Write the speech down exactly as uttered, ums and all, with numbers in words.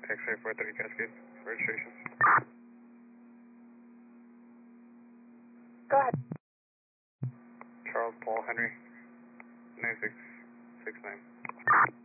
X-ray four thirty Cascade, registration. Go ahead. Charles Paul Henry, nine six six nine.